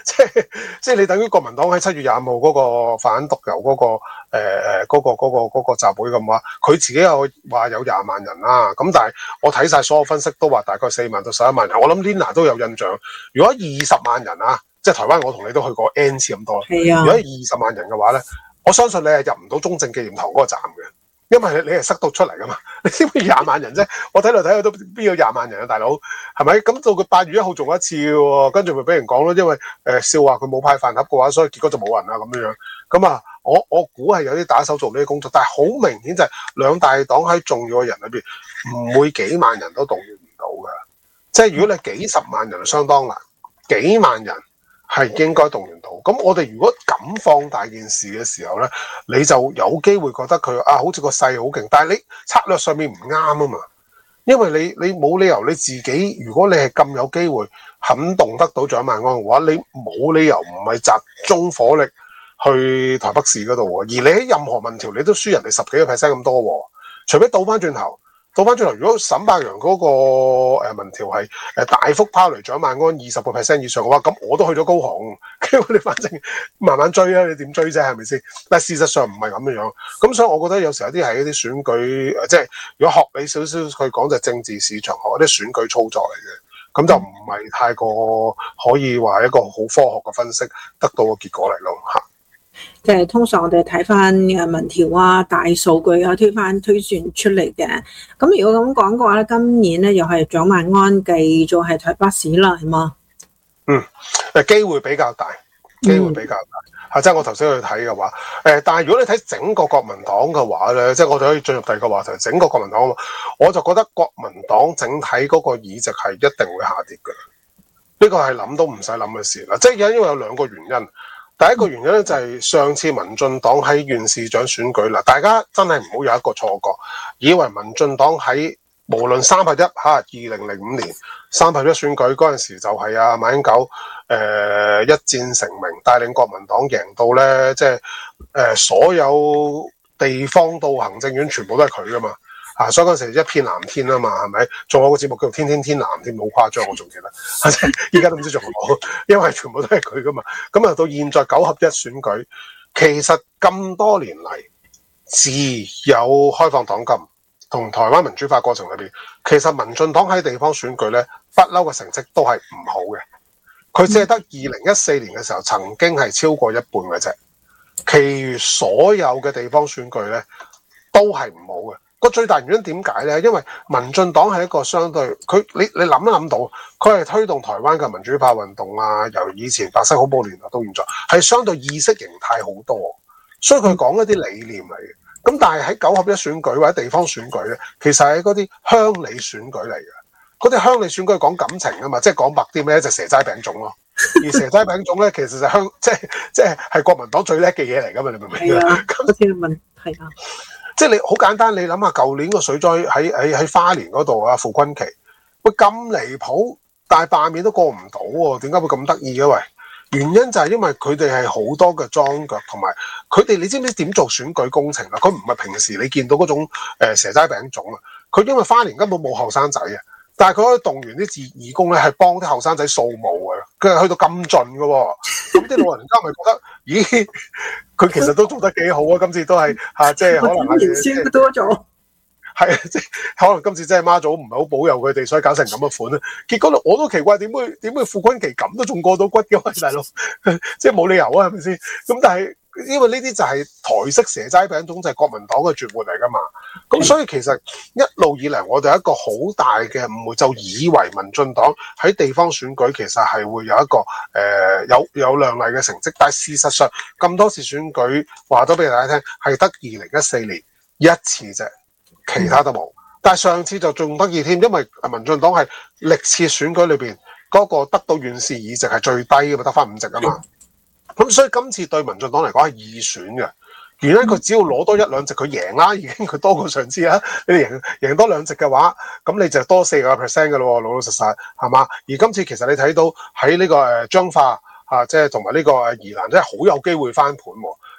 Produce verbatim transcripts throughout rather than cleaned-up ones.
即係即係你等於國民黨喺七月廿五號嗰個反毒油嗰、嗰個誒誒嗰個嗰、嗰個嗰、嗰個集會咁話，佢自己有話有廿萬人啦。咁但係我睇晒所有分析都話大概四萬到十一萬人。我諗 Lina 都有印象，如果二十萬人啊，即係台灣我同你都去過 N 次咁多啦。 係啊， 如果二十萬人嘅話咧，我相信你係入唔到中正紀念堂嗰個站嘅。因為你係塞到出嚟噶嘛，你點會廿萬人啫？我睇嚟睇去都邊有廿萬人啊，大佬係咪？咁到佢八月一號仲有一次喎，跟住咪俾人講咯，因為誒、呃、笑話佢冇派飯盒嘅話，所以結果就冇人啦咁樣樣。咁啊，我我估係有啲打手做呢啲工作，但係好明顯就係兩大黨喺重要嘅人裏邊，唔會幾萬人都動員唔到㗎。即係如果你幾十萬人相當難，幾萬人係應該動員到。咁我哋如果咁放大件事嘅時候咧，你就有機會覺得佢啊，好似個勢好勁，但係你策略上面唔啱啊嘛。因為你你冇理由你自己，如果你係咁有機會撼動得到蔣萬安嘅話，你冇理由唔係集中火力去台北市嗰度喎。而你喺任何民調你都輸人哋十幾個 percent 咁多喎，除非倒翻轉頭。倒翻轉頭，如果沈伯洋嗰個誒民調係誒大幅拋離蔣萬安二十個 percent 以上嘅話，咁我都去咗高雄，跟住你反正慢慢追啊，你點追啫？係咪先？但係事實上唔係咁樣樣，咁所以我覺得有時候有啲係一啲選舉，即係如果學你少少去講就係政治市場學一啲選舉操作嚟嘅，咁就唔係太過可以話一個好科學嘅分析得到個結果嚟咯嚇。 即係通常我哋睇翻誒民調啊、大數據啊推翻推算出嚟嘅。咁如果咁講嘅話咧，今年咧又係蔣萬安繼續係台北市啦，係嘛？ 嗯，誒機會比較大，機會比較大嚇。即係我頭先去睇嘅話，誒，但係如果你睇整個國民黨嘅話咧，即係我哋可以進入第二個話題，整個國民黨，我就覺得國民黨整體嗰個議席係一定會下跌嘅。呢個係諗都唔使諗嘅事啦。即係因為有兩個原因。第一個原因咧就係上次民進黨喺縣市長選舉啦，大家真係唔好有一個錯覺，以為民進黨喺無論三合一嚇二零零五年三合一選舉嗰陣時就係啊馬英九誒、呃、一戰成名，帶領國民黨贏到咧，即係誒所有地方到行政院全部都係佢噶嘛。啊！所以嗰陣時一片藍天啊嘛，係咪？仲有個節目叫做《天天天藍》添，好誇張，我仲記得。依家都唔知仲有冇，因為全部都係佢噶嘛。咁啊，到現在九合一選舉，其實咁多年嚟，自有開放黨禁同台灣民主化過程裏邊，其實民進黨喺地方選舉咧，不嬲嘅成績都係唔好嘅。佢只係得二零一四年嘅時候曾經係超過一半嘅啫，其餘所有嘅地方選舉咧都係唔好嘅。個最大原因點解咧？因為民進黨係一個相對佢，你你諗一諗到，佢係推動台灣嘅民主化運動啊，由以前白色恐怖年代到現在，係相對意識形態好多，所以佢講一啲理念嚟嘅。咁但係喺九合一選舉或者地方選舉咧，其實係嗰啲鄉里選舉嚟嘅。嗰啲鄉里選舉講感情啊嘛，即係講白啲咩就蛇齋餅糭咯。而蛇齋餅糭咧，其實就香即係即係係國民黨最叻嘅嘢嚟噶嘛，你明唔明啊？ 好似問係啊。 即係你好簡單，你諗下舊年個水災喺喺喺花蓮嗰度啊，傅崑萁喂咁離譜，但係罷免都過唔到喎，點解會咁得意嘅？喂，原因就係因為佢哋係好多嘅樁腳，同埋佢哋你知唔知點做選舉工程啊？佢唔係平時你見到嗰種、呃、蛇齋餅糭啊，佢因為花蓮根本冇後生仔啊，但係佢可以動員啲義義工咧，係幫啲後生仔掃墓嘅，佢係去到咁盡嘅喎，咁啲老人家咪覺得，咦？佢其實都做得幾好啊！今次都係嚇，即係可能係即係多咗， 係啊，即係可能今次真係媽祖唔係好保佑佢哋，所以搞成咁嘅款咧。結果我都奇怪點會點會傅崑萁咁都仲過到骨嘅喂，大佬，即係冇理由啊，係咪先？咁但係因為呢啲就係台式蛇齋餅糭，就係國民黨嘅絕活嚟噶嘛。咁所以其實一路以嚟，我哋一個好大嘅誤會，就以為民進黨喺地方選舉其實係會有一個誒、呃、有有亮麗嘅成績，但係事實上咁多次選舉話咗俾大家聽，係得二零一四年一次啫，其他都冇。但係上次就仲得意添，因為民進黨係歷次選舉裏邊嗰個得到縣市議席係最低嘅嘛，得翻五席啊嘛。咁所以今次對民進黨嚟講係易選嘅，原因佢只要攞多一兩席佢贏啦，已經佢多過上次啦。你贏贏多兩席嘅話，咁你就多四個 percent 嘅咯，老老實實係嘛？而今次其實你睇到喺呢個誒彰化啊，即係同埋呢個誒宜蘭，真係好有機會翻盤喎。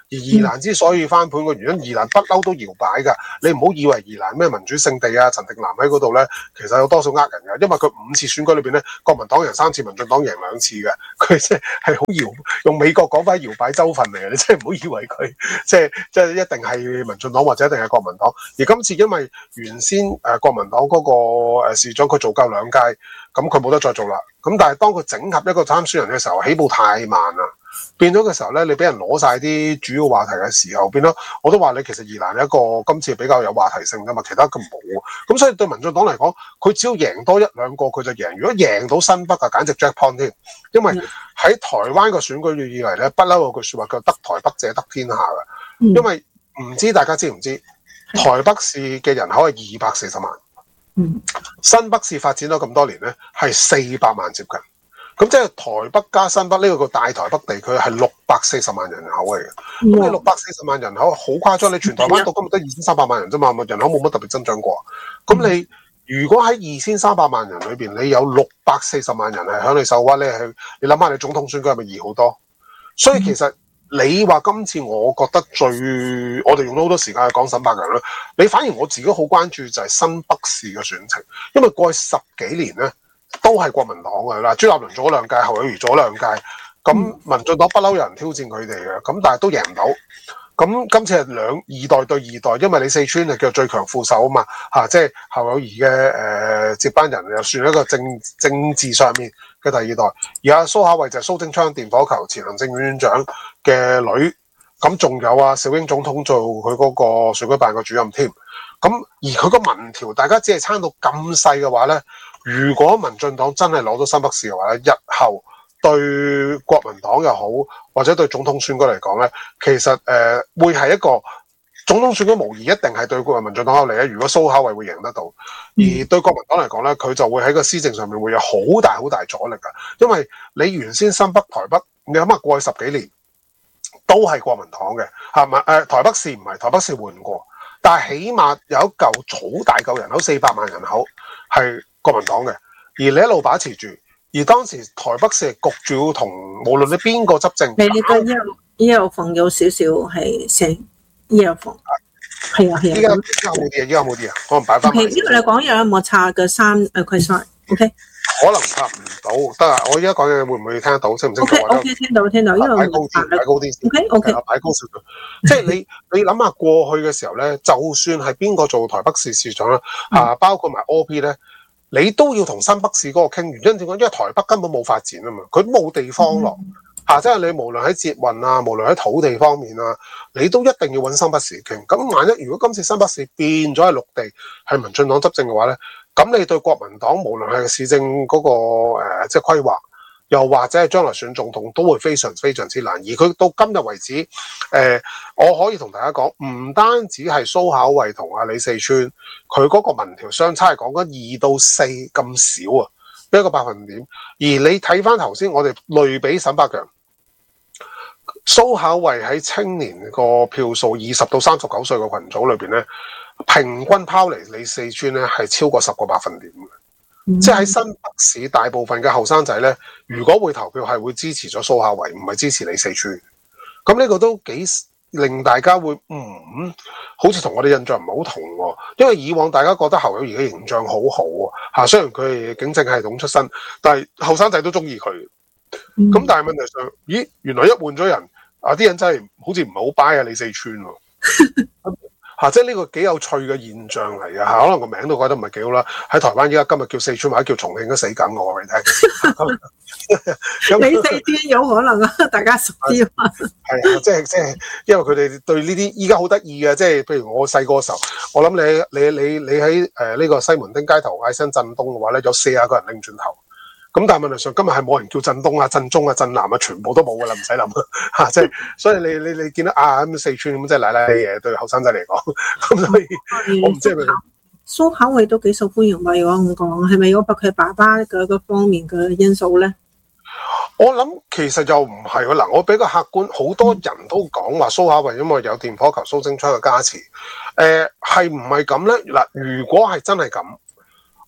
而宜蘭之所以翻盤嘅原因，宜蘭不嬲都搖擺㗎。你唔好以為宜蘭咩民主聖地啊，陳定南喺嗰度咧，其實有多數呃人㗎，因為佢五次選舉裏邊咧，國民黨贏三次，民進黨贏兩次嘅，佢即係係好搖，用美國講翻搖擺州份嚟嘅，你真係唔好以為佢即係即係一定係民進黨或者一定係國民黨。而今次因為原先誒、呃、國民黨嗰個誒市長佢做夠兩屆，咁佢冇得再做啦。咁但係當佢整合一個參選人嘅時候，起步太慢啦。變咗嘅時候咧，你俾人攞晒啲主要話題嘅時候，變咗我都話你其實宜蘭一個今次比較有話題性㗎嘛，其他咁冇。咁所以對民進黨嚟講，佢只要贏多一兩個佢就贏。如果贏到新北啊，簡直 jackpot 添。因為喺台灣個選舉以嚟咧，不嬲有句説話叫得台北者得天下㗎。因為唔知大家知唔知，台北市嘅人口係二百四十萬，新北市發展咗咁多年咧，係四百萬接近。咁即係台北加新北呢個個大台北地區係六百四十萬人口嚟嘅。咁你六百四十萬人口好誇張，你全台灣到今日得二千三百萬人啫嘛，人口冇乜特別增長過。咁你如果喺二千三百萬人裏邊，你有六百四十萬人係響你手屈，你係你諗下，你總統選舉係咪易好多？所以其實你話今次我覺得最我哋用咗好多時間去講沈伯洋啦，你反而我自己好關注就係新北市嘅選情，因為過去十幾年咧。都係國民黨嘅啦，朱立倫做咗兩屆，侯友宜做咗兩屆，咁民進黨不嬲有人挑戰佢哋嘅，咁但係都贏唔到。咁今次係兩二代對二代，因為李四川係叫最強副手啊嘛，嚇、啊，即係侯友宜嘅誒、呃、接班人，又算一個政政治上面嘅第二代。而阿蘇巧慧就係蘇貞昌電火球前行政院院長嘅女，咁仲有啊小英總統做佢嗰個選舉辦嘅主任添。咁而佢個民調，大家只係差到咁細嘅話咧。如果民進黨真係攞到新北市嘅話咧，日後對國民黨又好，或者對總統選舉嚟講咧，其實誒、呃、會係一個總統選舉無疑一定係對國民進黨有利咧。如果蘇巧慧會贏得到，而對國民黨嚟講咧，佢就會喺個施政上面會有好大好大阻力㗎。因為你原先新北台北，你諗下過去十幾年都係國民黨嘅，係咪？誒台北市唔係台北市換過，但係起碼有一嚿好大嚿人口，四百萬人口係國民黨嘅，而你一路把持住，而當時台北市係焗住要同無論你邊個執政， 你呢個一一路逢有少少係成一路逢，係啊係啊。依家依家冇啲啊，依家冇啲啊，可能擺翻。 因為你講有冇差嘅三誒 question，OK？ 可能拍唔到，得啊！我依家講嘅會唔會聽得到？清唔清楚 ？O K，聽到聽到，因為擺高啲，擺高啲。 O K O K， 擺高少少。即係你你諗下過去嘅時候咧，就算係邊個做台北市市長啦，啊，包括埋 O P 咧。你都要同新北市嗰個傾，原因點講？因為台北根本冇發展啊嘛，佢冇地方落嚇、啊，即係你無論喺捷運啊，無論喺土地方面啊，你都一定要揾新北市傾。咁萬一如果今次新北市變咗係綠地，係民進黨執政嘅話咧，咁你對國民黨無論係市政嗰、那個、呃、即係規劃，又或者係將來選總統，都會非常非常之難。而佢到今日為止，誒、呃，我可以同大家講，唔單止係蘇巧慧同阿李四川，佢嗰個民調相差係講緊二到四咁少啊，一個百分點。而你睇翻頭先，我哋類比沈伯洋，蘇巧慧喺青年個票數二十到三十九歲嘅群組裏邊咧，平均拋離李四川咧係超過十個百分點嘅。即係喺新北市大部分嘅後生仔咧，如果會投票係會支持咗蘇巧慧，唔係支持李四川。咁呢個都幾令大家會嗯，好似同我哋印象唔係好同喎。因為以往大家覺得侯友宜嘅形象好好啊，嚇，雖然佢係警政系統出身，但係後生仔都中意佢。咁、嗯、但係問題上，咦，原來一換咗人，啊啲人真係好似唔係好 buy 啊李四川喎。嚇、啊！即係呢個幾有趣嘅現象嚟嘅嚇，可能個名都改得唔係幾好啦。喺台灣依家今日叫四川或者叫重慶都死梗，我話你聽。 李四川有可能啊，大家熟啲啊。 係啊，即係即係，因為佢哋對呢啲依家好得意嘅，即係譬如我細個嘅時候，我諗你你你你喺誒呢個西門町街頭嗌聲震東嘅話咧，有四十個人擰轉頭。咁但係問題上，今日係冇人叫震東啊、震中啊、震南啊，全部都冇噶啦，唔使諗嚇，即係所以你你你見到啊咁四川咁，即係奶奶嘢對後生仔嚟講，咁所以我唔知係咪蘇巧慧都幾受歡迎喎？我咁講，係咪有佢爸爸嘅嗰方面嘅因素咧？ 我諗其實又唔係喎，嗱，我比較客觀，好多人都講話蘇巧慧因為有電火球蘇貞昌嘅加持，誒係唔係咁咧？嗱，如果係真係咁。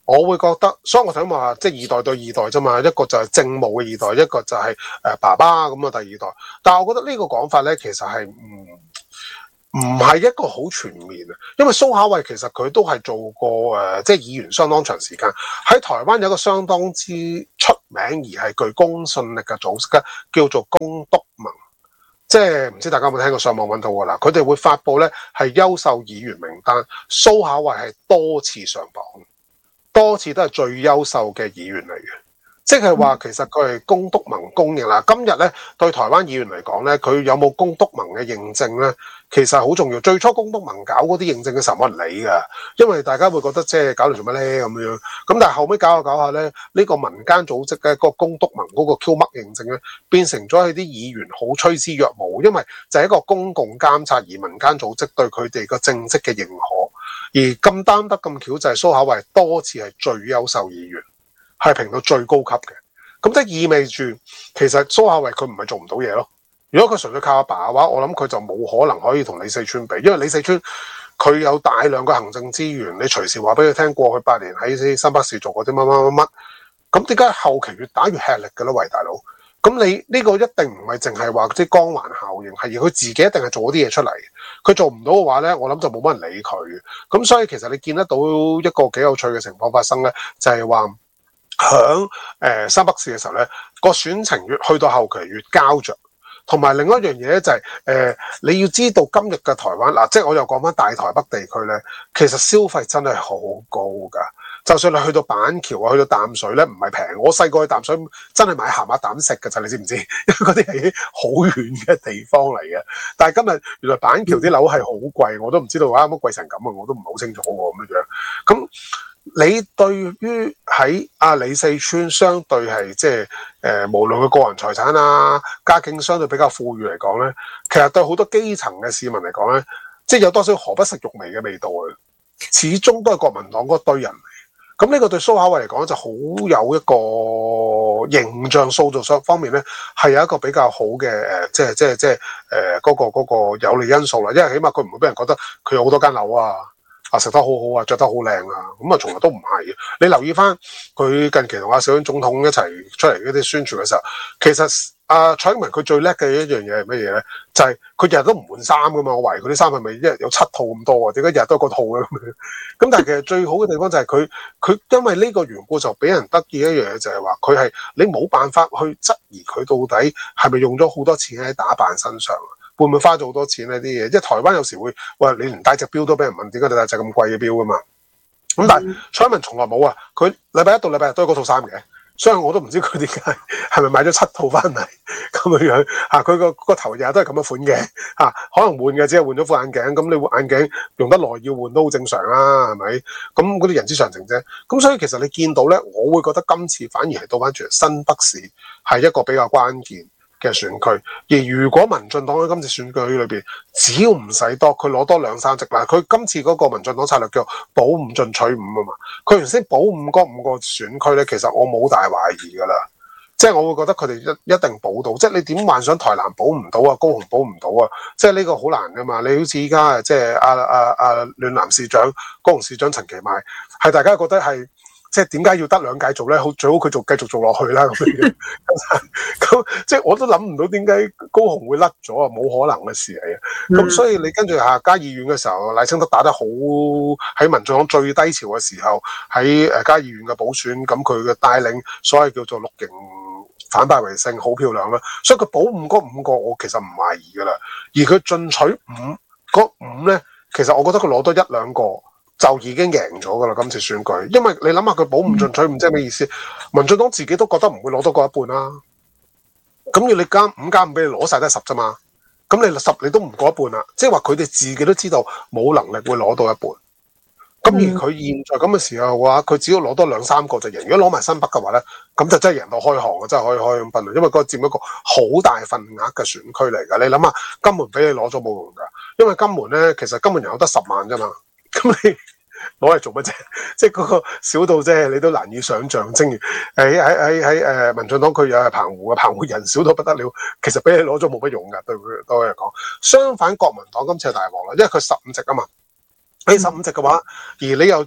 我會覺得，所以我想話，即係二代對二代啫嘛，一個就係政務嘅二代，一個就係誒爸爸咁啊第二代。但係我覺得呢個講法咧，其實係唔唔係一個好全面啊，因為蘇巧慧其實佢都係做過誒、呃，即係議員相當長時間，喺台灣有一個相當之出名而係具公信力嘅組織嘅，叫做公督盟。即係唔知大家有冇聽過，上網揾到㗎啦，佢哋會發布咧係優秀議員名單，蘇巧慧係多次上榜，多次都係最優秀嘅議員嚟嘅，即係話其實佢係公督盟公認啦。今日咧對台灣議員嚟講咧，佢有冇公督盟嘅認證咧，其實好重要。最初公督盟搞嗰啲認證嘅時候冇人理㗎，因為大家會覺得即係搞嚟做乜咧咁樣。咁但係後尾搞下搞下咧，呢、呢個民間組織嘅、嗰個公督盟嗰個 Q 乜認證咧，變成咗係啲議員好趨之若鶩，因為就係一個公共監察而民間組織對佢哋個政績嘅認可。而咁擔得咁巧就係蘇巧慧多次係最優秀議員，係評到最高級嘅。咁即係意味住其實蘇巧慧佢唔係做唔到嘢咯。如果佢純粹靠阿爸嘅話，我諗佢就冇可能可以同李四川比，因為李四川佢有大量嘅行政資源，你隨時話俾佢聽過去八年喺新北市做過啲乜乜乜乜，咁點解後期越打越吃力嘅咧？喂大佬，咁你呢個一定唔係淨係話即係光環效應，係而佢自己一定係做咗啲嘢出嚟。佢做唔到嘅話咧，我諗就冇乜人理佢。咁所以其實你見得到一個幾有趣嘅情況發生咧，就係話響誒新北市嘅時候咧，個選情越去到後期越膠着。同埋另一樣嘢咧就係、是、誒、呃、你要知道今日嘅台灣嗱，即係我又講翻大台北地區咧，其實消費真係好高㗎。就算你去到板橋啊，去到淡水咧，唔係平。我細個去淡水真係買鹹鴨蛋食㗎咋，你知唔知？因為嗰啲係好遠嘅地方嚟嘅。但係今日原來板橋啲樓係好貴，我都唔知道啊，乜貴成咁啊，我都唔係好清楚喎咁樣。咁你對於喺阿李四川相對係即係誒，無論佢個人財產啊、家境相對比較富裕嚟講咧，其實對好多基層嘅市民嚟講咧，即係有多少何不食肉糜嘅味道嘅，始終都係國民黨嗰堆人。咁呢個對蘇巧慧嚟講就好有一個形象塑造上方面咧，係有一個比較好嘅誒，即係即係即係誒嗰個嗰個有利因素啦。因為起碼佢唔會俾人覺得佢有好多間樓啊，啊食得好好啊，着得好靚啊，咁啊從來都唔係嘅。你留意翻佢近期同阿小英總統一齊出嚟嗰啲宣傳嘅時候，其實阿蔡英文佢最叻嘅一樣嘢係乜嘢咧？就係佢日日都唔換衫噶嘛。我懷疑佢啲衫係咪一日有七套咁多啊？點解日日都係個套嘅咁樣？咁但係其實最好嘅地方就係佢佢因為呢個緣故就俾人得意一樣嘢，就係話佢係你冇辦法去質疑佢到底係咪用咗好多錢喺打扮身上，會唔會花咗好多錢呢啲嘢？即係台灣有時會喂，你連戴隻錶都俾人問點解你戴隻咁貴嘅錶噶嘛？咁但係蔡英文從來冇啊，佢禮拜一到禮拜日都係嗰套衫嘅。所以我都唔知佢點解係咪買咗七套翻嚟咁樣樣嚇，佢個個頭日日都係咁嘅款嘅嚇，可能換嘅只係換咗副眼鏡，咁你換眼鏡用得耐要換都好正常啦，係咪？咁嗰啲人之常情啫。咁所以其實你見到咧，我會覺得今次反而係倒翻轉新北市係一個比較關鍵嘅選區，而如果民進黨喺今次選舉裏邊，只要唔使多，佢攞多兩三席啦。佢今次嗰個民進黨策略叫保五進取五啊嘛。佢原先保五嗰五個選區咧，其實我冇大懷疑噶啦，即係我會覺得佢哋一一定保到。即係你點幻想台南保唔到啊，高雄保唔到啊？即係呢個好難噶嘛。你好似依家即係阿阿阿暖男市長、高雄市長陳其邁，係大家覺得係。即係點解要得兩屆做咧？好最好佢做繼續做落去啦咁樣。咁即係我都諗唔到點解高雄會甩咗啊！冇可能嘅事嚟嘅。咁、嗯、所以你跟住下嘉義縣嘅時候，賴清德打得好，喺民進黨最低潮嘅時候，喺誒嘉義縣嘅補選，咁佢嘅帶領所謂叫做綠營反敗為勝，好漂亮啦。所以佢保五嗰五個，我其實唔懷疑噶啦。而佢進取五嗰五咧，其實我覺得佢攞多一兩個。就已經贏咗㗎啦！今次選舉，因為你諗下佢保五進取五，即係咩意思？民進黨自己都覺得唔會攞多過一半啦。咁要你加五加五俾你攞晒都係十啫嘛。咁你十你都唔過一半啦，即係話佢哋自己都知道冇能力會攞到一半。咁而佢現在咁嘅時候嘅話，佢只要攞多兩三個就贏。如果攞埋新北嘅話咧，咁就真係贏到開行啊！真係可以開咁分啦，因為嗰個佔一個好大份額嘅選區嚟㗎。你諗下，金門俾你攞咗冇用㗎，因為金門咧其實金門人有得十萬啫嘛。咁你攞嚟做乜啫？即係嗰個小到啫，你都難以想像。正如喺喺喺喺誒民進黨佢又係澎湖嘅，澎湖人少到不得了。其實俾你攞咗冇乜用㗎，對佢對佢嚟講。相反，國民黨今次係大鑊啦，因為佢十五席啊嘛。你十五席嘅話，而你又掟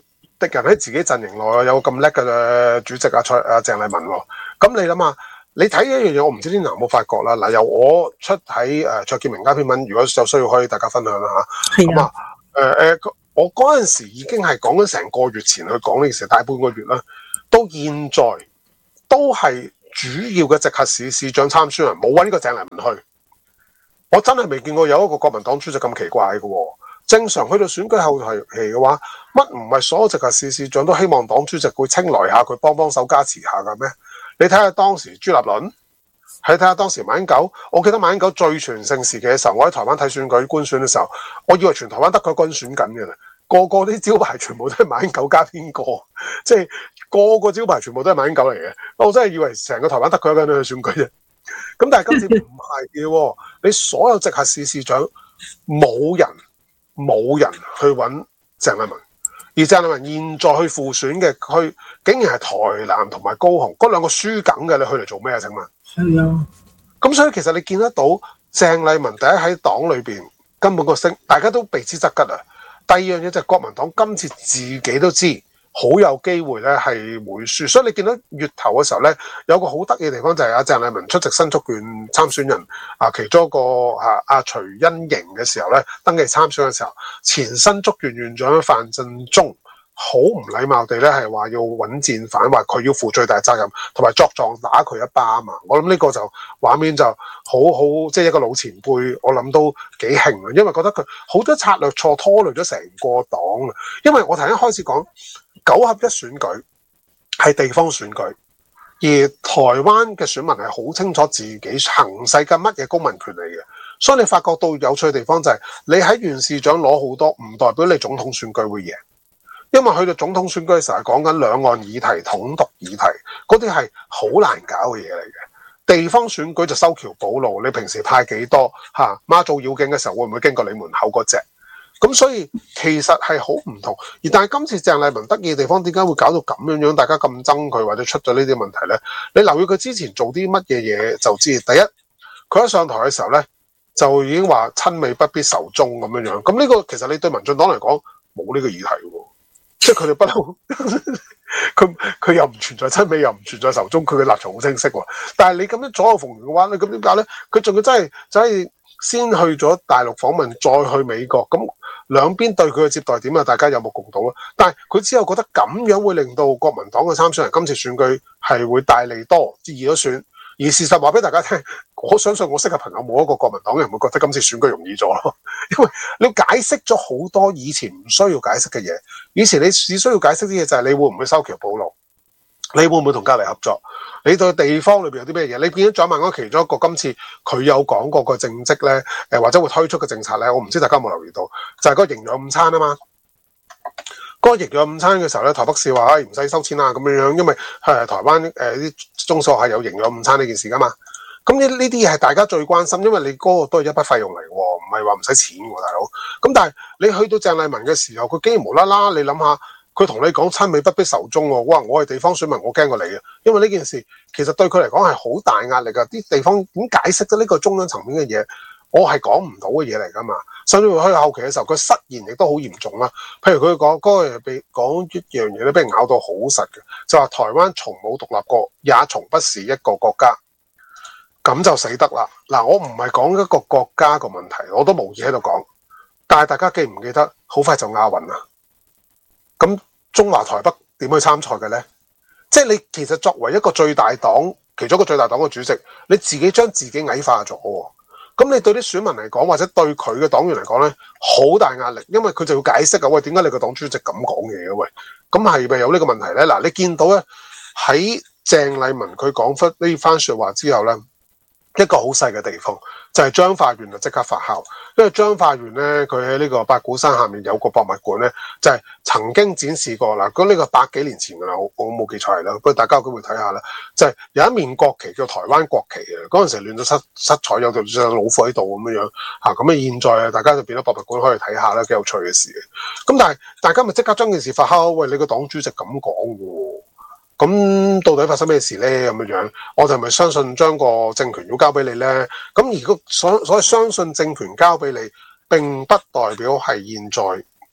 敵人喺自己陣營內有個咁叻嘅主席啊蔡啊鄭麗文喎。咁你諗下，你睇一樣嘢，我唔知啲人有冇發覺啦。嗱，由我出喺誒卓建明家篇文，如果有需要可以大家分享啦嚇。咁啊誒誒，我嗰陣時已經係講緊成個月前去講呢件事，大半個月啦。到現在都係主要嘅直轄市市長參選人冇揾呢個鄭麗文去。我真係未見過有一個國民黨主席咁奇怪嘅喎。正常去到選舉後期嘅話，乜唔係所有直轄市市長都希望黨主席會青睞下佢，幫幫手加持下嘅咩？你睇下當時朱立倫，睇睇下當時馬英九。我記得馬英九最全盛時期嘅時候，我喺台灣睇選舉官選嘅時候，我以為全台灣得佢軍選緊嘅啦，個個啲招牌全部都係馬英九加邊個，即係個個招牌全部都係馬英九嚟嘅。我真係以為成個台灣得佢一個人去選舉啫。咁但係今次唔係嘅喎，你所有直轄市市長冇人冇人去揾鄭麗文，而鄭麗文現在去輔選嘅區，竟然係台南同埋高雄嗰兩個輸緊嘅，你去嚟做咩啊？請問係啊， 咁所以其實你見得到鄭麗文第一喺黨裏邊根本個聲，大家都避之則吉啊。第二樣嘢就係國民黨今次自己都知。好有機會咧係會輸，所以你見到月頭嘅時候咧，有個好得意嘅地方就係阿鄭麗文出席新竹縣參選人啊，其中一個啊阿徐欣瑩嘅時候咧，登記參選嘅時候，前新竹縣縣長范振中好唔禮貌地咧係話要揾戰犯，話佢要負最大責任，同埋作狀打佢一巴啊嘛。我諗呢個就畫面就好好，即係一個老前輩，我諗都幾興啊，因為覺得佢好多策略錯拖累咗成個黨啊。因為我頭先開始講。九合一選舉係地方選舉，而台灣嘅選民係好清楚自己行使緊乜嘢公民權利嘅，所以你發覺到有趣嘅地方就係、是、你喺縣市長攞好多，唔代表你總統選舉會贏，因為去到總統選舉嘅時候係講緊兩岸議題、統獨議題，嗰啲係好難搞嘅嘢嚟嘅。地方選舉就修橋補路，你平時派幾多嚇媽祖繞境嘅時候會唔會經過你門口嗰隻？咁所以其實係好唔同，而但係今次鄭麗文得意嘅地方點解會搞到咁樣樣，大家咁憎佢或者出咗呢啲問題呢？你留意佢之前做啲乜嘢嘢就知。第一，佢一上台嘅時候呢，就已經話親美不必仇中咁樣樣。咁呢個其實你對民進黨嚟講冇呢個議題喎，即係佢哋不嬲，佢佢又唔存在親美，又唔存在仇中，佢嘅立場好清晰喎。但係你咁樣左右逢源嘅話，你咁點解呢？佢仲要真係真係先去咗大陸訪問，再去美國咁。兩邊對佢嘅接待點啊，大家有目共睹啦。但係佢之後覺得咁樣會令到國民黨嘅參選人今次選舉係會大利多，易咗選。而事實話俾大家聽，我相信我識嘅朋友冇一個國民黨人會覺得今次選舉容易咗咯。因為你解釋咗好多以前唔需要解釋嘅嘢，以前你只需要解釋啲嘢就係你會唔會修橋補路，你會唔會同隔離合作？你對地方裏邊有啲咩嘢？你見到蔣萬安其中一個今次佢有講過個政績咧，誒或者會推出嘅政策咧，我唔知大家有冇留意到，就係、是、嗰個營養午餐啊嘛。嗰、那個營養午餐嘅時候咧，台北市話誒唔使收錢啊咁樣樣，因為係台灣誒啲中小學係有營養午餐呢件事噶嘛。咁呢呢啲嘢係大家最關心，因為你嗰個都係一筆費用嚟喎，唔係話唔使錢喎，大佬。咁但係你去到鄭麗文嘅時候，佢竟然無啦啦，你諗下。佢同你講親美不必仇中喎，哇！我係地方選民，我驚過你啊，因為呢件事其實對佢嚟講係好大壓力㗎。啲地方點解釋咗呢個中央層面嘅嘢，我係講唔到嘅嘢嚟㗎嘛。甚至乎去後期嘅時候，佢失言亦都好嚴重啦。譬如佢講嗰樣嘢，被講一樣嘢咧，俾人咬到好實嘅，就話台灣從冇獨立過，也從不是一個國家，咁就死得啦。嗱，我唔係講一個國家個問題，我都無意喺度講，但係大家記唔記得，好快就亞運啦。咁中華台北點去參賽嘅呢？即係你其實作為一個最大黨，其中一個最大黨嘅主席，你自己將自己矮化咗。咁你對啲選民嚟講，或者對佢嘅黨員嚟講呢，好大壓力，因為佢就要解釋啊。喂，點解你個黨主席咁講嘢嘅？喂，咁係咪有呢個問題呢？嗱，你見到呢，喺鄭麗文佢講出呢番説話之後呢，一個好細嘅地方就係彰化縣就即刻發酵，因為彰化縣咧佢喺呢個八股山下面有個博物館咧，就係、是、曾經展示過嗱，咁呢個百幾年前㗎啦，我我冇記錯係啦，不過大家有機會睇下啦，就係、是、有一面國旗叫台灣國旗嘅，嗰陣時亂到七七彩，有條老虎喺度咁樣樣嚇，咁啊現在啊大家就變咗博物館可以睇下啦，幾有趣嘅事嘅，咁但係大家咪即刻將件事發酵，喂，你個黨主席咁講喎。咁到底發生咩事呢？咁樣樣，我就咪相信將個政權要交俾你呢？咁如果所所謂相信政權交俾你，並不代表係現在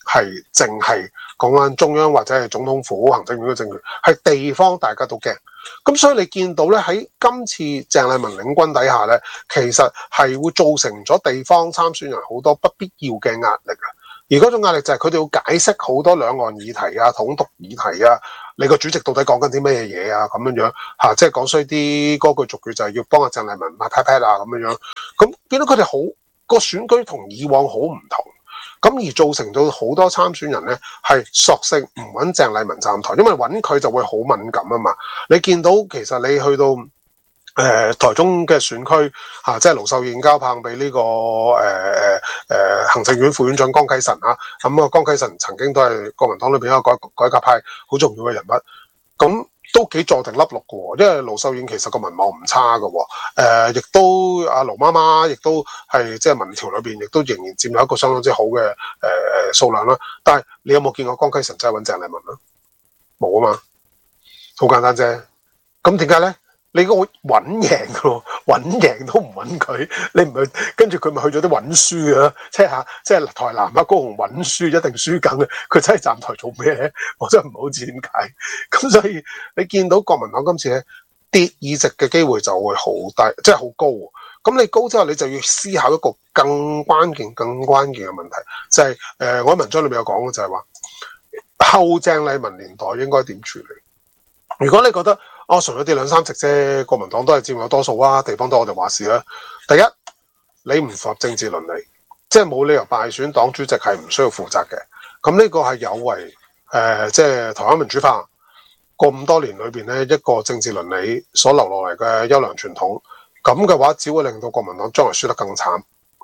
係淨係講緊中央或者係總統府行政院嘅政權，係地方大家都驚。咁所以你見到咧喺今次鄭麗文領軍底下咧，其實係會造成咗地方參選人好多不必要嘅壓力啊！而嗰種壓力就係佢哋要解釋好多兩岸議題啊、統獨議題啊，你個主席到底講緊啲咩嘢啊？咁樣樣嚇，即係講衰啲嗰句俗語就係要幫阿鄭麗文抹 pat pat 啊咁樣樣。咁見到佢哋好個選舉同以往好唔同。咁而造成咗好多參選人咧，係索性唔揾鄭麗文站台，因為揾佢就會好敏感啊嘛。你見到其實你去到誒、呃、台中嘅選區嚇、啊，即係盧秀燕交棒俾呢、這個誒誒誒行政院副院長江啟臣啊。咁啊，江啟臣曾經都係國民黨裏邊一個改改革派好重要嘅人物，咁都幾坐定粒六嘅喎。因為盧秀燕其實個民望唔差嘅喎，誒、呃、亦都阿盧媽媽亦都係即係民調裏邊亦都仍然佔有一個相當之好嘅誒誒數量啦。但係你有冇見過江啟臣真係揾鄭麗文啊？冇啊嘛，好簡單啫。咁點解咧？你嗰個揾贏嘅喎，揾贏都唔揾佢，你唔係跟住佢咪去咗啲揾輸啊？即係嚇，即係台南啊高雄揾輸一定輸緊嘅，佢真係站台做咩咧？我真係唔好知點解。咁所以你見到國民黨今次咧跌議席嘅機會就會好低，即係好高。咁你高之後，你就要思考一個更關鍵、更關鍵嘅問題，就係、是、誒、呃、我喺文章裏面有講嘅就係話後鄭麗文年代應該點處理？如果你覺得哦，純粹跌兩三席啫，國民黨都係佔有多數啊，地方都我哋話事啦。第一，你唔符合政治倫理，即係冇理由敗選黨主席係唔需要負責嘅。咁呢個係有違誒、呃，即係台灣民主化咁多年裏邊咧一個政治倫理所留落嚟嘅優良傳統。咁嘅話，只會令到國民黨將來輸得更慘。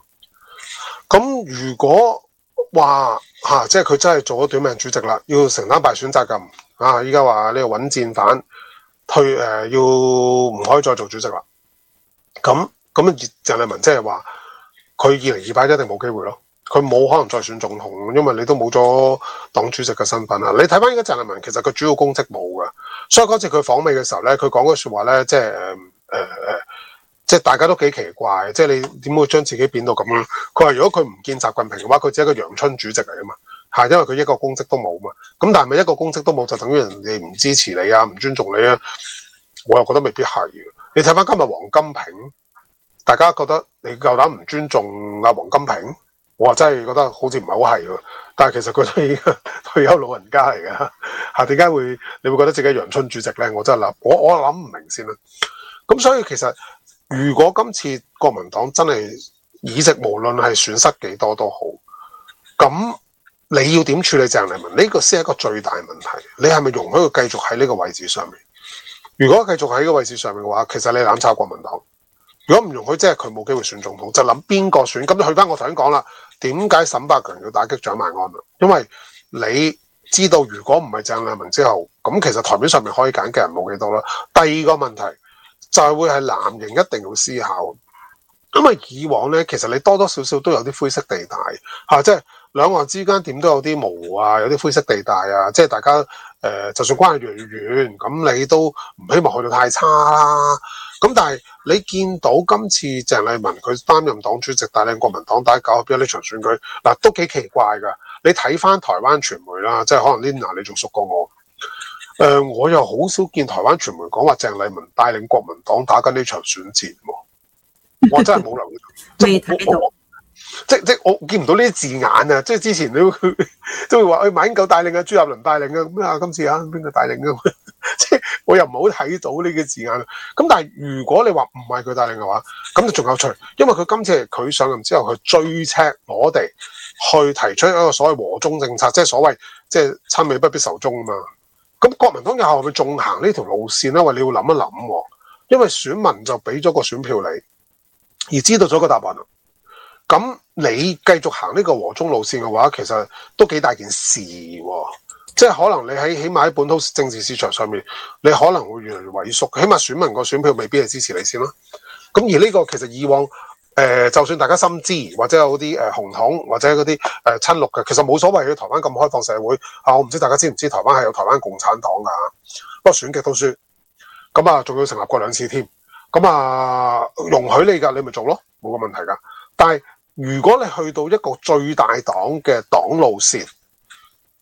咁如果話嚇、啊，即係佢真係做咗短命主席啦，要承擔敗選責任啊！依家話呢個揾戰犯。退誒、呃、要唔可以再做主席啦，咁咁鄭麗文即係話佢二零二八一定冇機會咯，佢冇可能再選總統，因為你都冇咗黨主席嘅身份啦。你睇翻而家鄭麗文其實佢主要公職冇㗎，所以嗰次佢訪美嘅時候咧，佢講句説話咧，即係誒誒誒，即係大家都幾奇怪，即係你點會將自己變到咁樣？佢話如果佢唔見習近平嘅話，佢只係一個陽春主席嚟啊嘛。係，因為佢一個公職都冇嘛，咁但係咪一個公職都冇就等於人哋唔支持你啊，唔尊重你啊？我又覺得未必係。你睇翻今日王金平，大家覺得你夠膽唔尊重阿王金平？我話真係覺得好似唔係好係喎。但係其實佢都係退休老人家嚟㗎，嚇點解會你會覺得自己陽春主席咧？我真係諗，我我諗唔明先啦。咁所以其實如果今次國民黨真係議席無論係損失幾多都好，咁你要點處理鄭麗文？呢、這個先係一個最大問題。你係咪容許佢繼續喺呢個位置上面？如果繼續喺呢個位置上面嘅話，其實你攬炒國民黨。如果唔容許，即係佢冇機會選總統，就諗邊個選。咁你去翻我頭先講啦，點解沈百強要打擊蔣萬安啊？因為你知道，如果唔係鄭麗文之後，咁其實台面上面可以揀嘅人冇幾多啦。第二個問題就係會係藍營一定要思考，因為以往咧，其實你多多少少都有啲灰色地帶嚇、啊，即係。兩岸之間點都有啲模糊啊，有啲灰色地帶啊，即係大家誒、呃，就算關係越嚟越遠，咁你都唔希望去到太差啦。咁但係你見到今次鄭麗文佢擔任黨主席，帶領國民黨打九合一呢場選舉，嗱、啊、都幾奇怪㗎。你睇翻台灣傳媒啦，即係可能 Lina 你仲熟過我。誒、呃，我又好少見台灣傳媒講話鄭麗文帶領國民黨打緊呢場選戰喎。我真係冇留意， 未睇到。 即即我見唔到呢啲字眼啊！即係之前都都會話，誒、哎、馬英九帶領啊，朱立倫帶領啊，咁啊今次啊邊個帶領啊？即係我又唔好睇到呢個字眼。咁但係如果你話唔係佢帶領嘅話，咁就仲有趣，因為佢今次係佢上任之後，佢最赤裸地去提出一個所謂和中政策，即係所謂即係親美不必仇中啊嘛。咁國民黨日後係咪仲行呢條路線咧？因為你要諗一諗喎，因為選民就俾咗個選票你，而知道咗個答案啦。咁你繼續行呢個和中路線嘅話，其實都幾大件事喎。即係可能你喺起碼喺本土政治市場上面，你可能會越嚟越萎縮。起碼選民個選票未必係支持你先啦。咁而呢個其實以往誒、呃，就算大家心知或者有啲誒紅統或者嗰啲誒親綠嘅，其實冇所謂嘅。台灣咁開放社會啊，我唔知大家知唔知台灣係有台灣共產黨㗎？不過選極都輸，咁啊仲要成立過兩次添。咁啊容許你㗎，你咪做咯，冇個問題㗎。但係如果你去到一個最大黨嘅黨路線，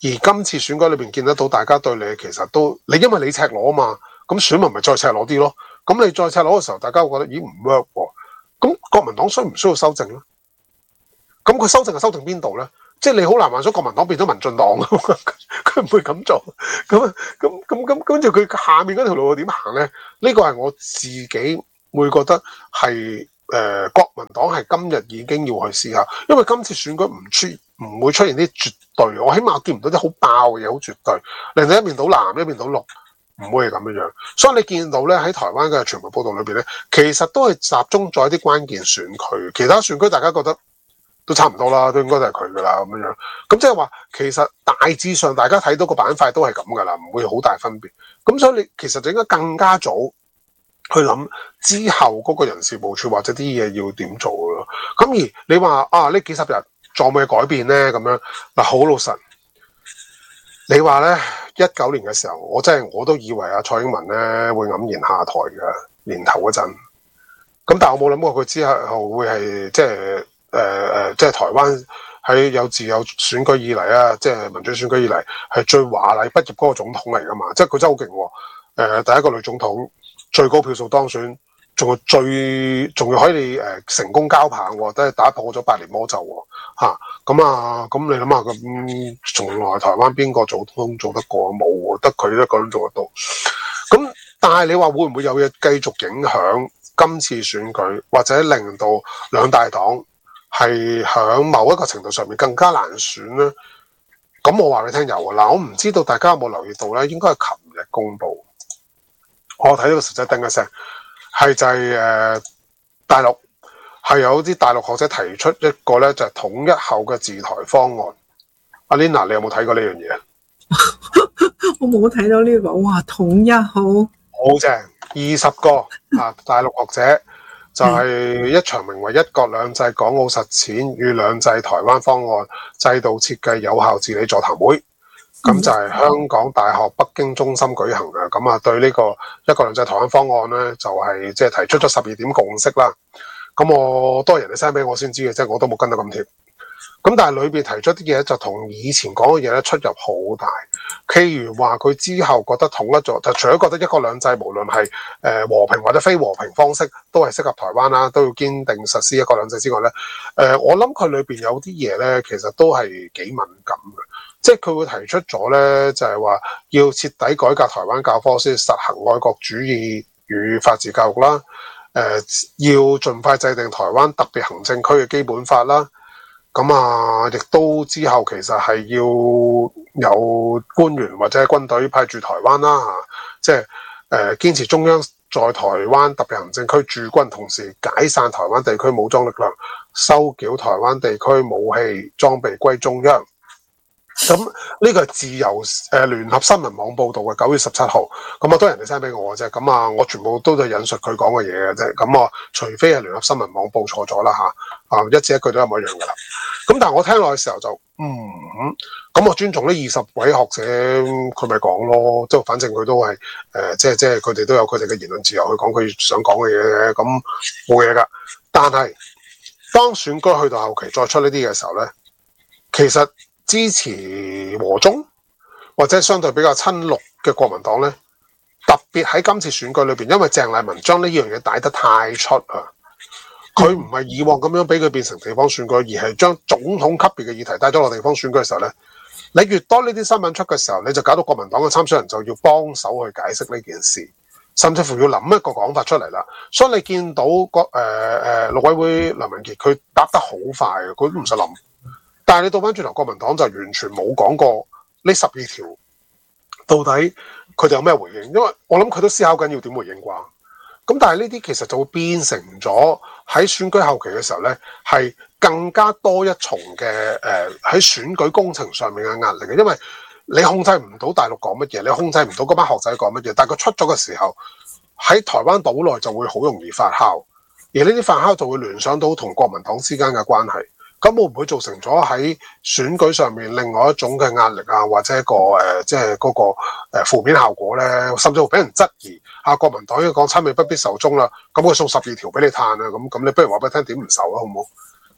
今次選舉裏邊見得到大家對你其實都你因為你赤裸啊嘛，咁選民咪再赤裸啲咯。咁你再赤裸嘅時候，大家會覺得咦唔 work 喎。咁國民黨需唔需要修正咧？咁佢修正係修正邊度咧？即係你好難幻想國民黨變咗民進黨，佢唔會咁做。咁啊咁咁咁跟住佢下面嗰條路會點行咧？呢個係我自己會覺得係誒、呃、國民黨係今日已經要去思考，因為今次選舉唔出唔會出現啲絕對，我起碼見唔到啲好爆嘅嘢，好絕對，令到一面倒藍一面倒綠，唔會係咁樣樣。所以你見到咧喺台灣嘅傳媒報道裏邊咧，其實都係集中在一啲關鍵選區，其他選區大家覺得都差唔多啦，都應該都係佢噶啦咁樣樣。咁即係話其實大致上大家睇到個板塊都係咁噶啦，唔會好大分別。咁所以你其實就應該更加早去諗之後嗰個人事部署或者啲嘢要點做咯。咁而你話啊呢幾十日仲有冇改變咧？咁樣嗱，好老實，你話咧一九年嘅時候，我真係我都以為阿蔡英文咧會黯然下台嘅年頭嗰陣。咁但係我冇諗過佢之後會係即係。誒誒、呃，即係台灣喺有自有選舉以嚟啊，即係民主選舉以嚟係最華麗畢業嗰個總統嚟噶嘛，即係佢真係好勁喎。誒、呃，第一個女總統最高票數當選，仲要最仲要可以誒、呃、成功交棒喎，都係打破咗百年魔咒喎。嚇咁啊，咁、啊、你諗下咁，從來台灣邊個總統做得過冇喎？得佢一個人做得到。咁但係你話會唔會有嘢繼續影響今次選舉，或者令到兩大黨係喺某一個程度上面更加難選咧？咁我話你聽有啊，嗱，我唔知道大家有冇留意到咧，應該係琴日公佈，我睇到個實際叮一聲，係就係、是、誒、呃、大陸係有啲大陸學者提出一個咧就係、是、統一後嘅治台方案。阿 Lina，你有冇睇過呢樣嘢？ 我冇睇到呢、這個，哇！統一好好正，二十個啊大陸學者。就係一場名為《一國兩制港澳實踐與兩制台灣方案制度設計有效治理》座談會，咁就係香港大學北京中心舉行嘅。咁啊，對呢個一國兩制台灣方案咧，就係即係提出咗十二點共識啦。咁我多人哋 send 俾我先知嘅，即係我都冇跟得咁貼。咁但係裏邊提出啲嘢就同以前講嘅嘢咧出入好大。譬如話佢之後覺得統一咗，就除咗覺得一國兩制無論係誒和平或者非和平方式都係適合台灣啦，都要堅定實施一國兩制之外咧，誒、呃、我諗佢裏邊有啲嘢咧，其實都係幾敏感嘅，即係佢會提出咗咧，就係、是、話要徹底改革台灣教科先實行愛國主義與法治教育啦，誒、呃、要盡快制定台灣特別行政區嘅基本法啦。咁啊，亦都之後其實係要有官員或者軍隊派駐台灣啦，嚇，即係誒堅持中央在台灣特別行政區駐軍，同時解散台灣地區武裝力量，收繳台灣地區武器裝備歸中央。咁呢個係自由誒聯合新聞網報導嘅九月十七號，咁啊都係人哋 send 俾我嘅啫，咁啊我全部都係引述佢講嘅嘢嘅啫，咁啊除非係聯合新聞網報錯咗啦嚇，啊一字一句都一模一樣噶啦，咁但係我聽落嘅時候就嗯，咁我尊重呢二十位學者，佢咪講咯，即係反正佢都係誒、呃、即係即係佢哋都有佢哋嘅言論自由去講佢想講嘅嘢嘅，咁冇嘢噶。但係當選舉去到後期再出呢啲嘅時候咧，其實支持和中或者相對比較親綠嘅國民黨咧，特別喺今次選舉裏邊，因為鄭麗文將呢樣嘢帶得太出啊，佢唔係以往咁樣俾佢變成地方選舉，而係將總統級別嘅議題帶咗落地方選舉嘅時候咧，你越多呢啲新聞出嘅時候，你就搞到國民黨嘅參選人就要幫手去解釋呢件事，甚至乎要諗一個講法出嚟啦。所以你見到個誒誒陸委會梁文傑佢答得好快嘅，佢都唔使諗。但係你倒翻轉頭，國民黨就完全冇講過呢十二條到底佢哋有咩回應，因為我諗佢都思考緊要點回應啩。咁但係呢啲其實就會變成咗喺選舉後期嘅時候咧，係更加多一重嘅誒喺選舉工程上面嘅壓力嘅，因為你控制唔到大陸講乜嘢，你控制唔到嗰班學仔講乜嘢，但係佢出咗嘅時候喺台灣島內就會好容易發酵，而呢啲發酵就會聯想到同國民黨之間嘅關係。咁會唔會造成咗喺選舉上面另外一種嘅壓力啊，或者一個誒，即係嗰個誒負面效果咧？甚至乎俾人質疑啊，國民黨要講親美不必受中啦，咁佢送十二條俾你嘆啊，咁咁你不如話俾我聽點唔受啦，好唔好？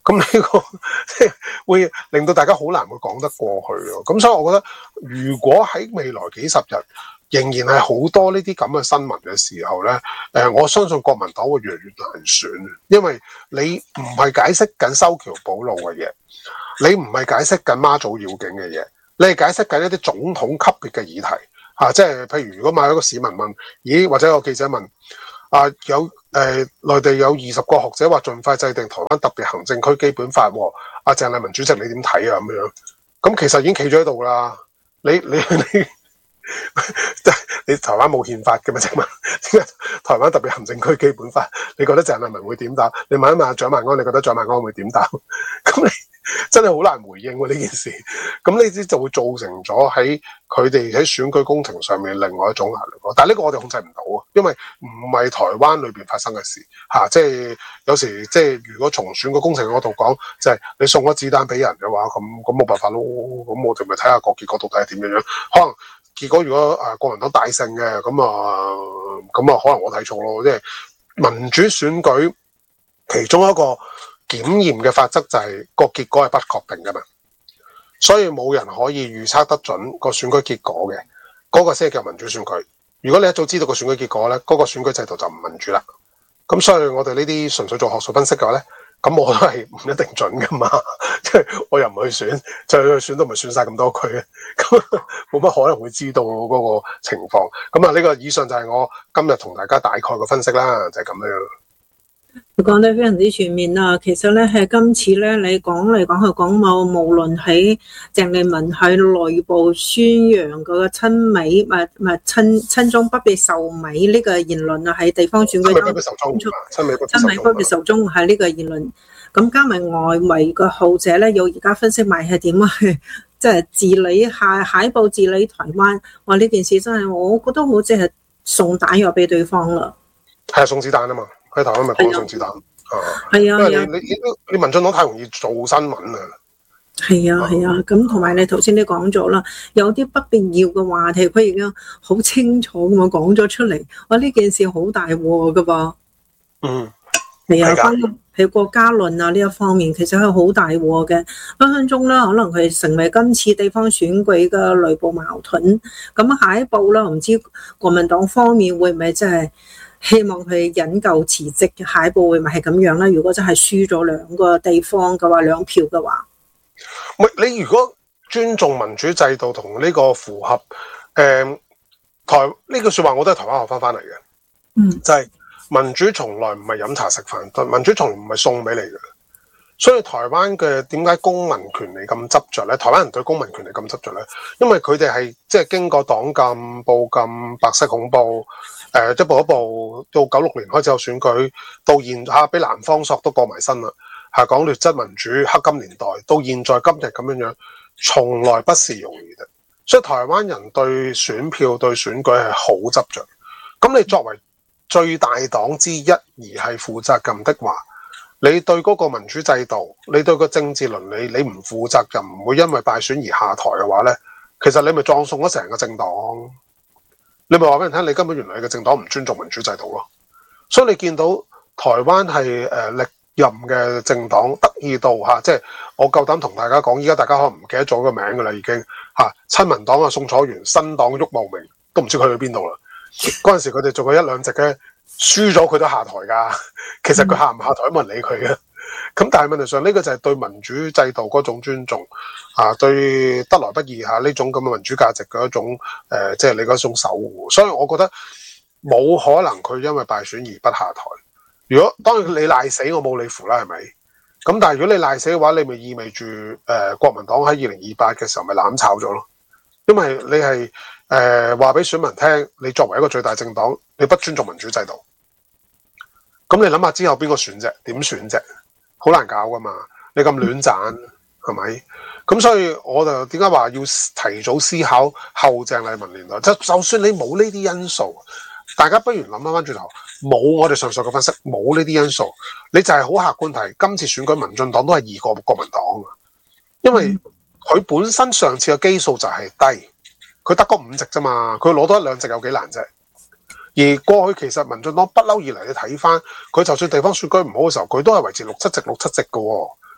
咁呢、這個即係會令到大家好難會講得過去咯。咁所以我覺得，如果喺未來幾十日仍然係好多呢啲咁嘅新聞嘅時候咧，誒、呃，我相信國民黨會越嚟越難選，因為你唔係解釋緊修橋補路嘅嘢，你唔係解釋緊媽祖繞境嘅嘢，你係解釋緊一啲總統級別嘅議題嚇、啊，即係譬如如果買一個市民問，咦，或者有個記者問。啊，有誒、呃、內地有二十個學者話盡快制定台灣特別行政區基本法喎。阿、啊、鄭麗文主席你點睇啊？咁樣咁其實已經企咗喺度啦。你你你你台灣冇憲法嘅嘛？請問點解台灣特別行政區基本法？你覺得鄭麗文會點答？你問一問阿蔣萬安，你覺得蔣萬安會點答？咁你真係好難回應喎呢件事。咁呢啲就會造成咗喺佢哋喺選舉工程上面另外一種壓力咯。但係呢個我哋控制唔到啊，因為唔係台灣裏邊發生嘅事嚇、啊。即係有時即係如果從選舉工程嗰度講，就係、是、你送咗子彈俾人嘅話，咁咁冇辦法咯。咁我哋咪睇下個結果到底係點樣樣。可能結果如果誒、啊、國民黨大勝嘅，咁啊咁啊可能我睇錯咯。即係民主選舉其中一個檢驗嘅法則就係個結果係不確定㗎嘛，所以冇人可以預測得準個選舉結果嘅，嗰、那個先係叫民主選舉。如果你一早知道個選舉結果咧，嗰、那個選舉制度就唔民主啦。咁所以我哋呢啲純粹做學術分析嘅話咧，咁我都係唔一定準㗎嘛，即係我又唔去選，就去選都唔係選晒咁多區嘅，咁冇乜可能會知道嗰個情況。咁啊，呢個以上就係我今日同大家大概嘅分析啦，就係、是、咁樣。 講得非常之全面啊！其實咧係今次咧，你講嚟講去講冇，無論喺鄭麗文喺內部宣揚嗰個親美，唔係唔係親親中不必受美呢個言論啊，喺地方選舉中親美不必受中係呢個言論。咁加埋外圍嘅後者咧，有而家分析埋係點去即係治理下下一步治理台灣。哇！呢件事真係我覺得好似係送彈藥俾對方啦。 係啊，送子彈啊嘛！喺台灣咪講送子彈啊！ 係啊， 因為你你你民進黨太容易做新聞啊！ 係啊係啊，咁同埋你頭先都講咗啦，有啲不必要嘅話題，佢而家好清楚咁樣講咗出嚟。哇！呢件事好大鑊噶噃。 嗯， 係啊，翻喺國家論啊呢一方面，其實係好大鑊嘅。分分鐘啦，可能佢成為今次地方選舉嘅內部矛盾。咁下一步啦，唔知國民黨方面會唔會真係？希望佢引咎辭職，下一步會咪係咁樣咧？如果真係輸咗兩個地方嘅話，兩票嘅話， 喂，你如果尊重民主制度同呢個符合誒、呃、台呢句説話，我都係台灣學翻翻嚟嘅。 嗯， 就係、是、民主從來唔係飲茶食飯，民主從來唔係送俾你嘅。所以台灣嘅點解公民權利咁執着咧？台灣人對公民權利咁執着咧，因為佢哋係即係經過黨禁、報禁、白色恐怖，誒、呃、一步一步到九六年開始有選舉，到現下俾南方索都過埋身啦，係講劣質民主黑金年代，到現在今日咁樣樣，從來不是容易嘅。所以台灣人對選票對選舉係好執着。咁你作為最大黨之一而係負責任的話，你對嗰個民主制度，你對個政治倫理，你唔負責任，唔會因為敗選而下台嘅話呢，其實你咪葬送咗成個政黨。你咪話俾人聽，你根本原來你嘅政黨唔尊重民主制度咯。所以你見到台灣係誒歷任嘅政黨得意到嚇，即係我夠膽同大家講，依家大家可能唔記得咗個名㗎啦，已經嚇。親民黨啊，宋楚瑜，新黨郁茂明都唔知佢去邊度啦。嗰陣時佢哋做過一兩席嘅。輸咗佢都下台㗎，其實佢下唔下台都冇人理佢嘅。咁但係問題上呢、呢個就係對民主制度嗰種尊重啊，對得來不易嚇呢種咁嘅民主價值嘅一種誒，即、呃、係、就是、你嗰種守護。所以我覺得冇可能佢因為敗選而不下台。如果當然你賴死我冇理符啦，係咪？咁但係如果你賴死嘅話，你咪意味住誒、呃、國民黨喺二零二八嘅時候咪攬炒咗咯？因為你係誒話俾選民聽，你作為一個最大政黨，你不尊重民主制度。咁你諗下之後邊個選啫？點選啫？好難搞噶嘛！你咁亂斬係咪？咁所以我就點解話要提早思考後鄭麗文年代？就就算你冇呢啲因素，大家不如諗翻翻轉頭，冇我哋上述嘅分析，冇呢啲因素，你就係好客觀睇今次選舉，民進黨都係易過國民黨啊！因為佢本身上次嘅基數就係低，佢得嗰五席啫嘛，佢攞多一兩席有幾難啫？而過去其實民進黨不嬲以嚟，你睇翻佢，就算地方選舉唔好嘅時候，佢都係維持六七席六七席嘅喎。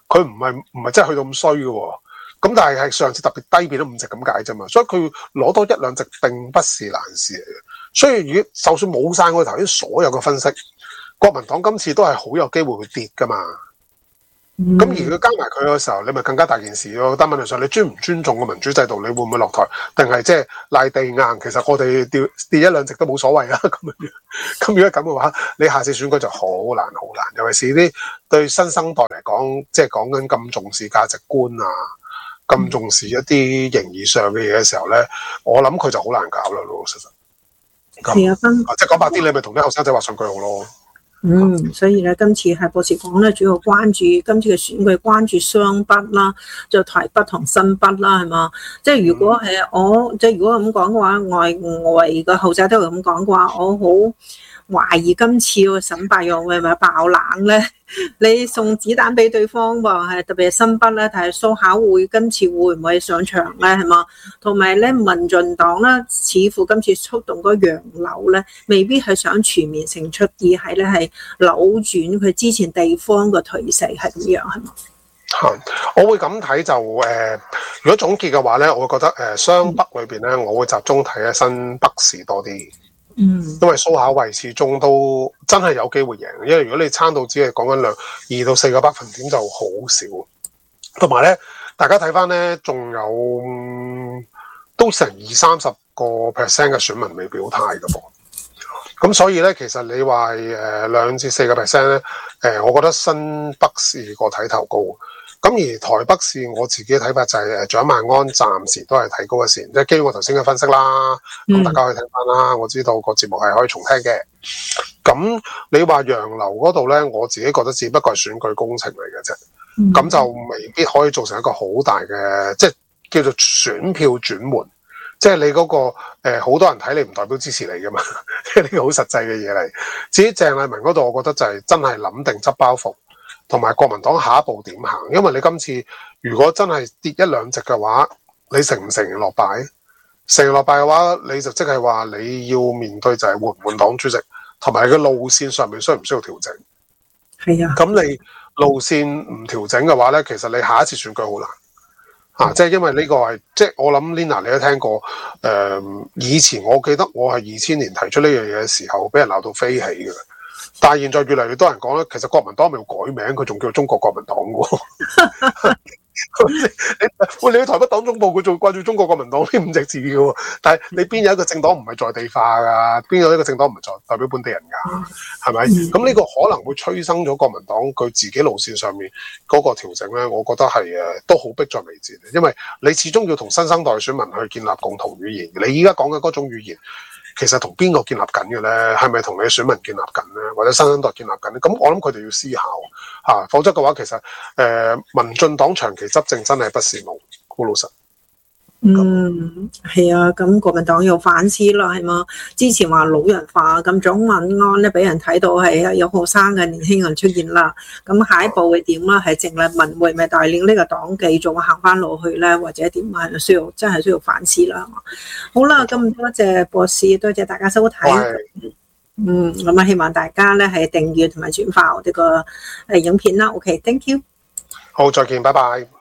佢唔係唔係真係去到咁衰嘅喎。咁但係係上次特別低變咗五席咁解啫嘛，所以佢攞多一兩席並不是難事嚟嘅。所以如果就算冇晒我哋頭先所有嘅分析，國民黨今次都係好有機會會跌噶嘛。咁、嗯、而佢加埋佢嘅時候，你咪更加大件事咯。但問題上，你尊唔尊重個民主制度，你會唔會落台？定係即係賴地硬？其實我哋跌跌一兩席都冇所謂啦。咁咁如果咁嘅話，你下次選舉就好難好難。尤其是啲對新生代嚟講，即係講緊咁重視價值觀啊，咁重視一啲形而上嘅嘢嘅時候咧，我諗佢就好難搞啦，老老實實。 係啊，分即係講白啲，你咪同啲後生仔畫上句號咯。 嗯，所以咧，今次係博士講咧，主要關注今次嘅選舉，關注雙北啦，就台北同新北啦，係嘛？即係如果係我，即係如果咁講嘅話，外外嘅後仔都係咁講嘅話，我好懷疑今次個沈伯洋會咪爆冷咧？你送子彈俾對方喎，係特別係新北咧，睇蘇巧會今次會唔會上場咧？係嘛？同埋咧，民進黨咧，似乎今次觸動嗰洋流咧，未必係想全面勝出，而係咧係扭轉佢之前地方嘅頹勢，係咁樣係嘛？ 嚇，我會咁睇就誒、呃，如果總結嘅話咧，我會覺得誒雙北裏邊咧，我會集中睇喺新北市多啲。嗯，因為蘇巧慧始終都真係有機會贏，因為如果你撐到只係講緊兩二到四個百分點就好少，同埋咧，大家睇翻咧，仲有、嗯、都成二三十個 percent 嘅選民未表態嘅噃，咁所以咧，其實你話誒兩至四個 percent 咧，誒，我覺得新北市個睇頭高。咁而台北市我自己嘅睇法就係誒蔣萬安暫時都係睇高一線，即係基於我頭先嘅分析啦。咁大家可以聽翻啦。我知道個節目係可以重聽嘅。咁你話洋流嗰度咧，我自己覺得只不過係選舉工程嚟嘅啫。咁、嗯、就未必可以做成一個好大嘅，即係叫做選票轉換。即係你嗰、那個好、呃、多人睇你唔代表支持你噶嘛，即係呢個好實際嘅嘢嚟。至於鄭麗文嗰度，我覺得就係真係諗定執包袱。同埋國民黨下一步點行？因為你今次如果真係跌一兩席嘅話，你承唔承認落敗？承認落敗嘅話，你就即係話你要面對就係換唔換黨主席，同埋個路線上面需唔需要調整？ 係啊。咁你路線唔調整嘅話咧，其實你下一次選舉好難嚇、啊，即係因為呢個係即係我諗 Lina 你都聽過誒、呃，以前我記得我係二千年提出呢樣嘢嘅時候，俾人鬧到飛起嘅。但係現在越嚟越多人講咧，其實國民黨咪要改名，佢仲叫中國國民黨喎。喂，你去台北黨總部，佢仲掛住中國國民黨呢五隻字嘅喎。但係你邊有一個政黨唔係在地化㗎？邊有一個政黨唔係在代表本地人㗎？係咪？咁呢個可能會催生咗國民黨佢自己路線上面嗰個調整咧。我覺得係誒都好迫在眉睫，因為你始終要同新生代選民去建立共同語言。你依家講嘅嗰種語言，其實同邊個建立緊嘅咧？係咪同你嘅選民建立緊咧？或者新生代建立緊咧？咁我諗佢哋要思考嚇、啊，否則嘅話，其實誒、呃、民進黨長期執政真係不是夢，好老實。 嗯，係啊，咁國民黨要反思啦，係嘛？之前話老人化，咁蔣萬安咧俾人睇到係有後生嘅年輕人出現啦。咁下一步會點啦？係鄭麗文會咪帶領呢個黨繼續行翻落去咧，或者點啊？需要真係需要反思啦。好啦，咁多謝博士，多謝大家收睇。嗯，咁啊，希望大家咧係訂閱同埋轉發我哋個誒影片啦。OK，thank you。 好，再見，拜拜。